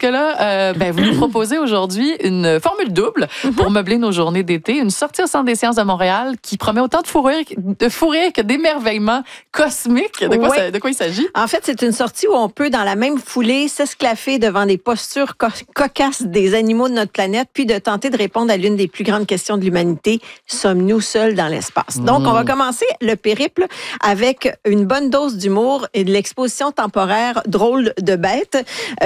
que là, vous nous proposez aujourd'hui une formule double pour meubler nos journées d'été. Une sortie au Centre des sciences de Montréal qui promet autant de fou rire que d'émerveillement cosmique. De quoi il s'agit? En fait, c'est une sortie où on peut, dans la même foulée, s'esclaffer devant des postures cocasses des animaux de notre planète, puis de tenter de répondre à l'une des plus grandes questions de l'humanité. Sommes-nous seuls dans l'espace? Donc, on va commencer le périple avec une bonne dose d'humour et de l'exposition temporaire Drôle de bête.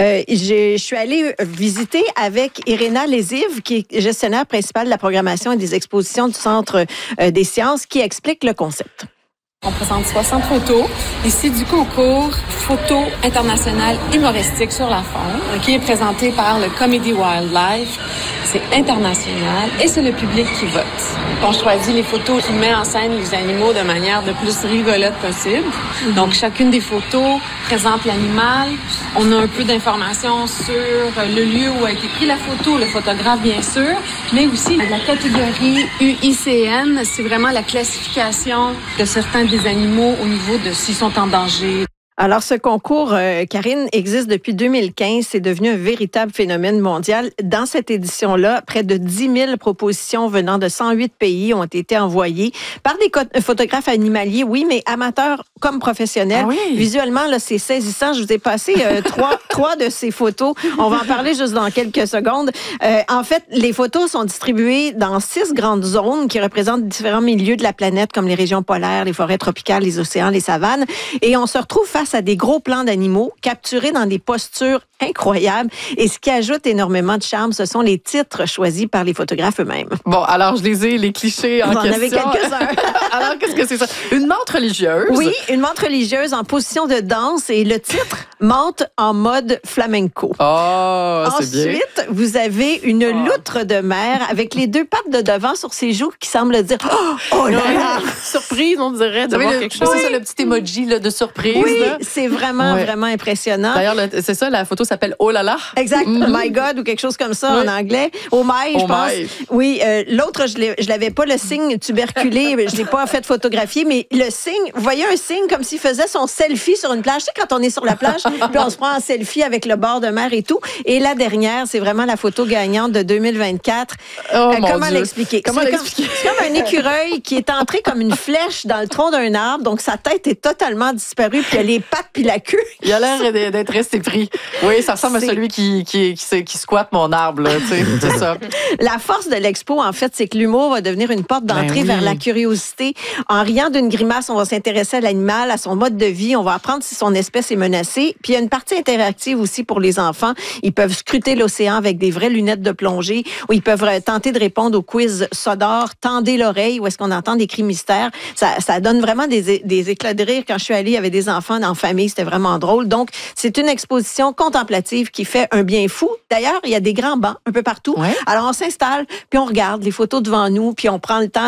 Je suis allée visiter avec Irina Léziv, qui est gestionnaire principale de la programmation et des expositions du Centre des sciences, qui explique le concept. On présente 60 photos, ici du concours Photo international humoristique sur la faune, qui est présenté par le Comedy Wildlife. C'est international et c'est le public qui vote. On choisit les photos qui mettent en scène les animaux de manière le plus rigolote possible. Donc, chacune des photos présente l'animal. On a un peu d'informations sur le lieu où a été prise la photo, le photographe, bien sûr, mais aussi la catégorie UICN. C'est vraiment la classification de certains des animaux au niveau de s'ils sont en danger. Alors, ce concours, Karine, existe depuis 2015. C'est devenu un véritable phénomène mondial. Dans cette édition-là, près de 10 000 propositions venant de 108 pays ont été envoyées par des photographes animaliers, oui, mais amateurs comme professionnels. Ah oui. Visuellement, là, c'est saisissant. Je vous ai passé trois de ces photos. On va en parler juste dans quelques secondes. En fait, les photos sont distribuées dans 6 grandes zones qui représentent différents milieux de la planète, comme les régions polaires, les forêts tropicales, les océans, les savanes. Et on se retrouve face à des gros plans d'animaux capturés dans des postures incroyables. Et ce qui ajoute énormément de charme, ce sont les titres choisis par les photographes eux-mêmes. Bon, alors je les ai, les clichés en question. Vous en avez quelques-uns. Alors, qu'est-ce que c'est ça? Une menthe religieuse? Oui, une menthe religieuse en position de danse et le titre « Menthe en mode flamenco ». Oh, c'est bien. Ensuite, vous avez une loutre de mer avec les 2 pattes de devant sur ses joues qui semblent dire « Oh là là! » Surprise, on dirait, de voir quelque chose. C'est ça, le petit emoji là, de surprise. Oui, là. c'est vraiment impressionnant. D'ailleurs, c'est ça, la photo s'appelle « Oh là là ». Exact. Oh my God ou quelque chose comme ça en anglais. Oh my, je pense. Oui, l'autre, je l'avais pas le signe tuberculé, je l'ai pas fait photographier, mais le signe, vous voyez un signe comme s'il faisait son selfie sur une plage. Tu sais, quand on est sur la plage, puis on se prend en selfie avec le bord de mer et tout. Et la dernière, c'est vraiment la photo gagnante de 2024. Comment l'expliquer? C'est comme un écureuil qui est entré comme une flèche dans le tronc d'un arbre, donc sa tête est totalement disparue, puis il y a les pattes puis la queue. Il a l'air d'être resté pris. Oui, ça ressemble à celui qui squatte mon arbre, là, tu sais, c'est ça. La force de l'expo, en fait, c'est que l'humour va devenir une porte d'entrée vers la curiosité. En riant d'une grimace, on va s'intéresser à l'animal, à son mode de vie, on va apprendre si son espèce est menacée. Puis il y a une partie interactive aussi pour les enfants. Ils peuvent scruter l'océan avec des vraies lunettes de plongée, ou ils peuvent tenter de répondre au quiz sonore, tendez l'oreille, où est-ce qu'on entend des cris mystères. Ça donne vraiment des éclats de rire. Quand je suis allée, il y avait des enfants en famille, c'était vraiment drôle. Donc, c'est une exposition contemplative qui fait un bien fou. D'ailleurs, il y a des grands bancs un peu partout. Ouais. Alors, on s'installe, puis on regarde les photos devant nous, puis on prend le temps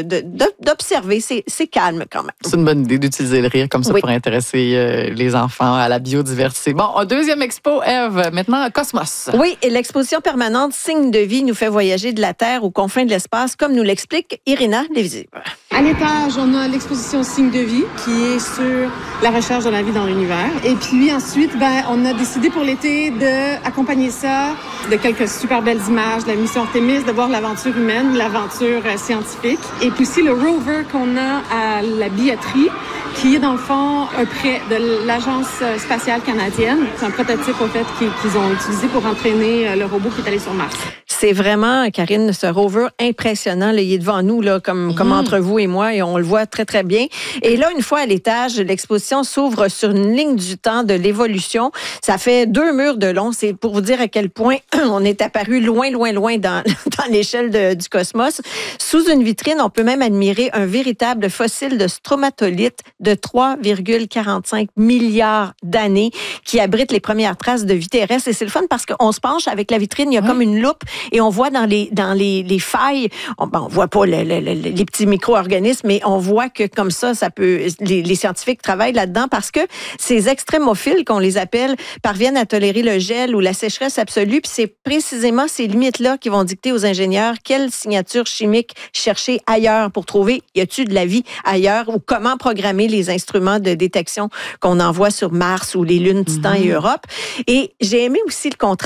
d'observer. C'est calme quand même. C'est une bonne idée d'utiliser le rire comme ça pour intéresser les enfants à la biodiversité. Bon, deuxième expo, Ève, maintenant Cosmos. Oui, et l'exposition permanente Signes de vie nous fait voyager de la Terre aux confins de l'espace, comme nous l'explique Irina Léziv. À l'étage, on a l'exposition Signes de vie qui est sur la recherche de la vie dans l'univers. Et puis ensuite, on a décidé pour l'été d'accompagner ça de quelques super belles images de la mission Artemis, de voir l'aventure humaine, l'aventure scientifique. Et puis aussi le rover qu'on a à la billetterie, qui est dans le fond un prêt de l'Agence spatiale canadienne. C'est un prototype, au fait, qu'ils ont utilisé pour entraîner le robot qui est allé sur Mars. C'est vraiment, Karine, ce rover impressionnant. Là, il est devant nous, là, comme entre vous et moi, et on le voit très, très bien. Et là, une fois à l'étage, l'exposition s'ouvre sur une ligne du temps de l'évolution. Ça fait 2 murs de long. C'est pour vous dire à quel point on est apparu loin, loin, loin dans l'échelle du cosmos. Sous une vitrine, on peut même admirer un véritable fossile de stromatolite de 3,45 milliards d'années qui abrite les premières traces de vie terrestre. Et c'est le fun parce qu'on se penche avec la vitrine, il y a comme une loupe et on voit dans les failles, on voit pas les petits micro-organismes, mais on voit que comme ça peut, les scientifiques travaillent là-dedans parce que ces extrémophiles, qu'on les appelle, parviennent à tolérer le gel ou la sécheresse absolue. Puis c'est précisément ces limites-là qui vont dicter aux ingénieurs quelle signature chimique chercher ailleurs pour trouver y a-t-il de la vie ailleurs ou comment programmer les instruments de détection qu'on envoie sur Mars ou les lunes Titan et Europe. Et j'ai aimé aussi le contraste